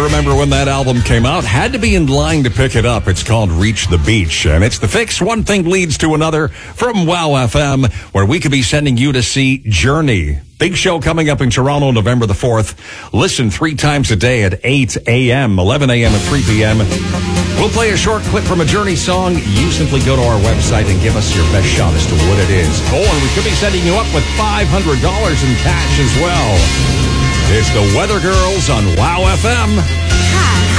remember when that album came out. Had to be in line to pick it up. It's called Reach the Beach, and it's The Fix. One thing leads to another from Wow FM, where we could be sending you to see Journey. Big show coming up in Toronto, November the 4th. Listen 3 times a day at 8 a.m., 11 a.m., and 3 p.m. We'll play a short clip from a Journey song. You simply go to our website and give us your best shot as to what it is. Oh, and we could be setting you up with $500 in cash as well. It's the Weather Girls on Wow FM. Hi.